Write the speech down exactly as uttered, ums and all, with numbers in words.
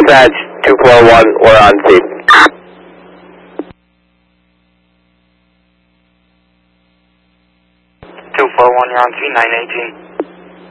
dispatch, two four one, we're on scene. two four one, you're on scene, nine eighteen.